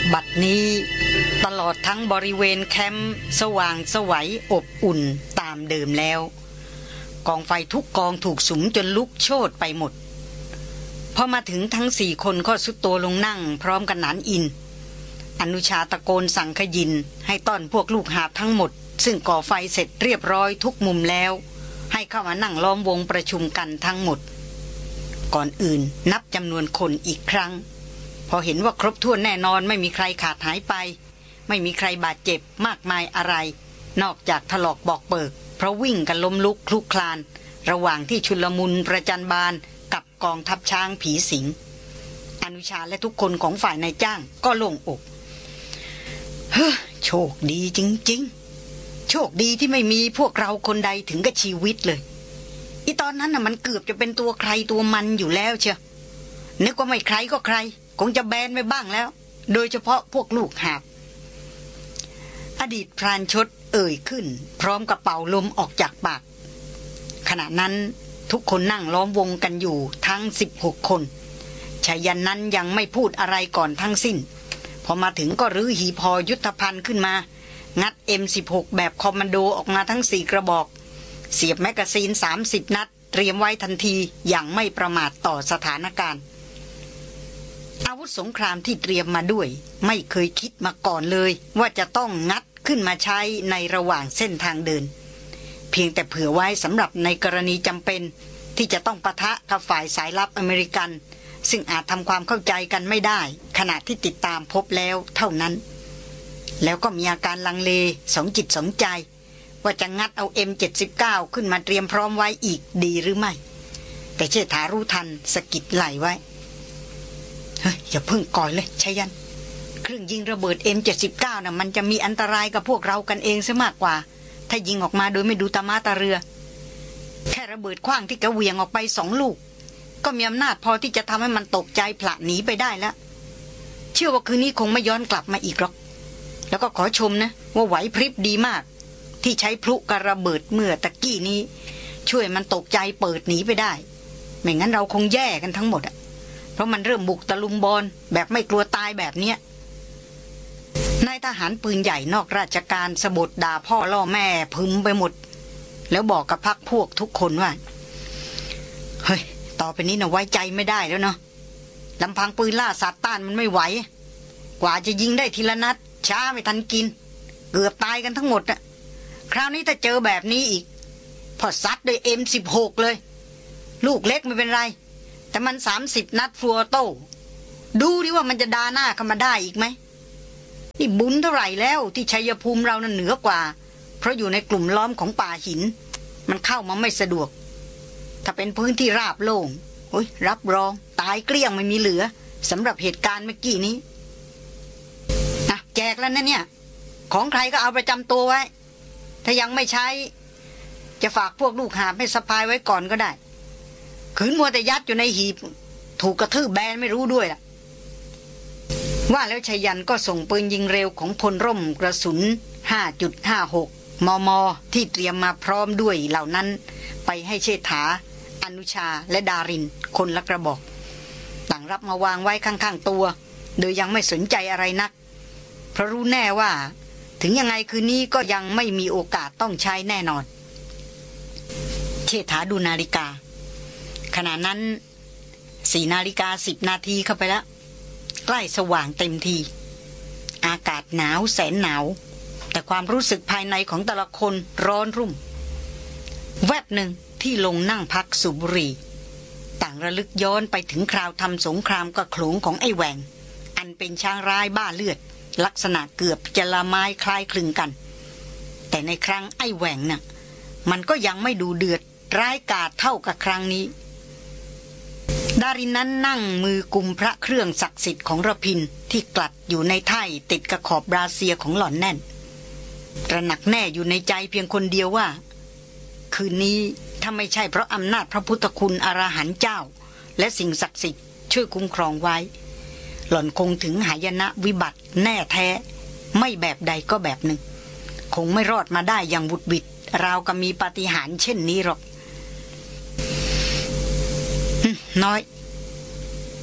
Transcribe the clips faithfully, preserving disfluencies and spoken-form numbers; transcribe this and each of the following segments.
บัดนี้ตลอดทั้งบริเวณแคมป์สว่างสวัยอบอุ่นตามเดิมแล้วกองไฟทุกกองถูกสุมจนลุกโชนไปหมดพอมาถึงทั้งสี่คนก็สุดตัวลงนั่งพร้อมกันหนานอินอนุชาตะโกนสั่งขยินให้ต้อนพวกลูกหาบทั้งหมดซึ่งก่อไฟเสร็จเรียบร้อยทุกมุมแล้วให้เข้ามานั่งล้อมวงประชุมกันทั้งหมดก่อนอื่นนับจำนวนคนอีกครั้งพอเห็นว่าครบถ้วนแน่นอนไม่มีใครขาดหายไปไม่มีใครบาดเจ็บมากมายอะไรนอกจากถลอกบอกเปิกเพราะวิ่งกันล้มลุกคลุกคลานระหว่างที่ชุลมุนประจันบานกับกองทัพช้างผีสิงอนุชาและทุกคนของฝ่ายนายจ้างก็โล่งอกเฮ้อโชคดีจริงๆโชคดีที่ไม่มีพวกเราคนใดถึงกับชีวิตเลยอีตอนนั้นน่ะมันเกือบจะเป็นตัวใครตัวมันอยู่แล้วเชียวนึกว่าไม่ใครก็ใครคงจะแบนไปบ้างแล้วโดยเฉพาะพวกลูกหาบอดีตพรานชดเอ่ยขึ้นพร้อมกับเป่าลมออกจากปากขณะนั้นทุกคนนั่งล้อมวงกันอยู่ทั้งสิบหกคนชายันนั้นยังไม่พูดอะไรก่อนทั้งสิ้นพอมาถึงก็รื้อหีพอยุทธภัณฑ์ขึ้นมางัด เอ็ม สิบหก แบบคอมมานโดออกมาทั้งสี่กระบอกเสียบแมกกาซีนสามสิบนัดเตรียมไว้ทันทีอย่างไม่ประมาทต่อสถานการณ์อาวุธสงครามที่เตรียมมาด้วยไม่เคยคิดมาก่อนเลยว่าจะต้องงัดขึ้นมาใช้ในระหว่างเส้นทางเดินเพียงแต่เผื่อไว้สำหรับในกรณีจำเป็นที่จะต้องปะทะกับฝ่ายสายลับอเมริกันซึ่งอาจทำความเข้าใจกันไม่ได้ขณะที่ติดตามพบแล้วเท่านั้นแล้วก็มีอาการลังเลสองจิตสองใจว่าจะงัดเอา เอ็ม เจ็ดสิบเก้า ขึ้นมาเตรียมพร้อมไว้อีกดีหรือไม่แต่เชษฐารู้ทันสะกิดไหลไว้เฮ้ยอย่าเพิ่งก่อยเลยชายันเครื่องยิงระเบิด เอ็ม เจ็ดสิบเก้า น่ะมันจะมีอันตรายกับพวกเรากันเองซะมากกว่าถ้ายิงออกมาโดยไม่ดูตามาตาเรือแค่ระเบิดขว้างที่กระเหวี่ยงออกไปสองลูกก็มีอำนาจพอที่จะทำให้มันตกใจผละหนีไปได้แล้วเชื่อว่าคืนนี้คงไม่ย้อนกลับมาอีกหรอกแล้วก็ขอชมนะว่าไหวพริบดีมากที่ใช้พลุกระเบิดเมื่อตะกี้นี้ช่วยมันตกใจเปิดหนีไปได้ไม่งั้นเราคงแย่กันทั้งหมดอ่ะเพราะมันเริ่มบุกตะลุมบอลแบบไม่กลัวตายแบบเนี้ยนายทหารปืนใหญ่นอกราชการสะบดด่าพ่อล่อแม่พึมไปหมดแล้วบอกกับพรรคพวกทุกคนว่าเฮ้ยต่อไปนี้น่ะไว้ใจไม่ได้แล้วเนาะลำพังปืนล่าสัตว์ต้านมันไม่ไหวกว่าจะยิงได้ทีละนัดช้าไม่ทันกินเกือบตายกันทั้งหมดอะคราวนี้ถ้าเจอแบบนี้อีกพอซัดด้วย เอ็ม สิบหก เลยลูกเล็กไม่เป็นไรแต่มันสามสิบนัดฟัวโต้ดูดิว่ามันจะดาหน้าเข้ามาได้อีกไหมนี่บุญเท่าไหร่แล้วที่ชัยภูมิเรานั้นเหนือกว่าเพราะอยู่ในกลุ่มล้อมของป่าหินมันเข้ามาไม่สะดวกถ้าเป็นพื้นที่ราบโล่งโอ้ยรับรองตายเกลี้ยงไม่มีเหลือสำหรับเหตุการณ์เมื่อกี้นี้นะแจกแล้วนะเนี่ยของใครก็เอาประจำตัวไว้ถ้ายังไม่ใช้จะฝากพวกลูกหาบให้สะพายไว้ก่อนก็ได้ขืนมัวแต่ยัดอยู่ในหีบถูกกระทืบแบนไม่รู้ด้วยล่ะว่าแล้วชยันก็ส่งปืนยิงเร็วของพลร่มกระสุน ห้าจุดห้าหก มมที่เตรียมมาพร้อมด้วยเหล่านั้นไปให้เชษฐาอนุชาและดารินคนละกระบอกต่างรับมาวางไว้ข้างๆตัวโดยยังไม่สนใจอะไรนักเพราะรู้แน่ว่าถึงยังไงคืนนี้ก็ยังไม่มีโอกาสต้องใช้แน่นอนเชษฐาดูนาฬิกาขณะนั้นสี่นาฬิกาสิบนาทีเข้าไปแล้วใกล้สว่างเต็มทีอากาศหนาวแสนหนาวแต่ความรู้สึกภายในของแต่ละคนร้อนรุ่มแวบหนึ่งที่ลงนั่งพักสูบบุหรี่ต่างระลึกย้อนไปถึงคราวทำสงครามกับโขลงของไอ้แหวงอันเป็นช้างร้ายบ้าเลือดลักษณะเกือบจะละไม้คล้ายคลึงกันแต่ในครั้งไอ้แหวงน่ะมันก็ยังไม่ดูเดือดร้ายกาจเท่ากับครั้งนี้ดารินนั้นนั่งมือกุมพระเครื่องศักดิ์สิทธิ์ของระพินที่กลัดอยู่ในไถ่ติดกับขอบบราเซียของหล่อนแน่นตระหนักแน่อยู่ในใจเพียงคนเดียวว่าคืนนี้ถ้าไม่ใช่เพราะอำนาจพระพุทธคุณอรหันต์เจ้าและสิ่งศักดิ์สิทธิ์ช่วยคุ้มครองไว้หล่อนคงถึงหายนะวิบัติแน่แท้ไม่แบบใดก็แบบหนึ่งคงไม่รอดมาได้อย่างบุดบิดราวกับมีปาฏิหาริย์เช่นนี้หรอกน้อย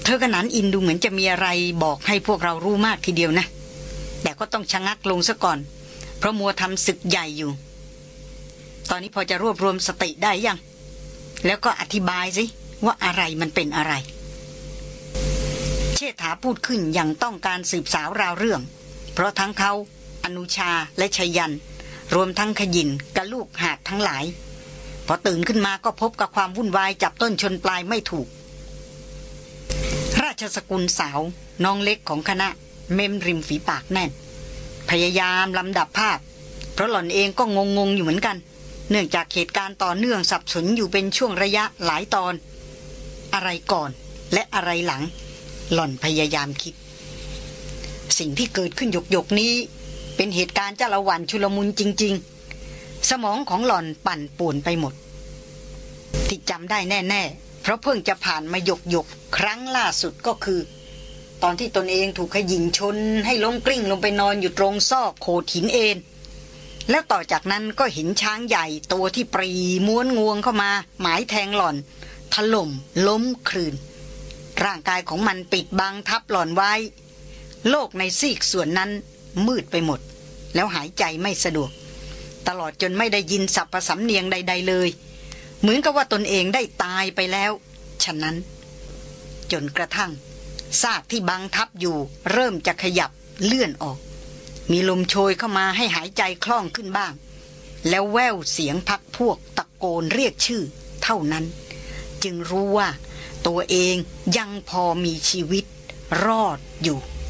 เธอกับนันอินดูเหมือนจะมีอะไรบอกให้พวกเรารู้มากทีเดียวนะแต่ก็ต้องชะงักลงซะก่อนเพราะมัวทำศึกใหญ่อยู่ตอนนี้พอจะรวบรวมสติได้ยังแล้วก็อธิบายสิว่าอะไรมันเป็นอะไรเชษฐาพูดขึ้นอย่างต้องการสืบสาวราวเรื่องเพราะทั้งเขาอนุชาและชยันรวมทั้งขยินกับลูกหาดทั้งหลายพอตื่นขึ้นมาก็พบกับความวุ่นวายจับต้นชนปลายไม่ถูกราชสกุลสาวน้องเล็กของคณะเม้มริมฝีปากแน่นพยายามลำดับภาพเพราะหล่อนเองก็งงงอยู่เหมือนกันเนื่องจากเหตุการณ์ต่อเนื่องสับสนอยู่เป็นช่วงระยะหลายตอนอะไรก่อนและอะไรหลังหล่อนพยายามคิดสิ่งที่เกิดขึ้นหยกหยกนี้เป็นเหตุการณ์จ้าละวันชุลมุนจริงๆสมองของหล่อนปั่นป่วนไปหมดที่จำได้แน่ๆเพราะเพิ่งจะผ่านมาหยกหยกครั้งล่าสุดก็คือตอนที่ตนเองถูกขยิงชนให้ล้มกลิ้งลงไปนอนอยู่ตรงซอกโขดหินเอนแล้วต่อจากนั้นก็เห็นช้างใหญ่ตัวที่ปรีม้วนงวงเข้ามาหมายแทงหล่อนถล่มล้มคลืนร่างกายของมันปิดบังทับหล่อนไว้โลกในซีกส่วนนั้นมืดไปหมดแล้วหายใจไม่สะดวกตลอดจนไม่ได้ยินสับสำเนียงใดๆเลยเหมือนกับว่าตนเองได้ตายไปแล้วฉะนั้นจนกระทั่งซากที่บังทับอยู่เริ่มจะขยับเลื่อนออกมีลมโชยเข้ามาให้หายใจคล่องขึ้นบ้างแล้วแว่วเสียงพักพวกตะโกนเรียกชื่อเท่านั้นจึงรู้ว่าตัวเองยังพอมีชีวิตรอดอยู่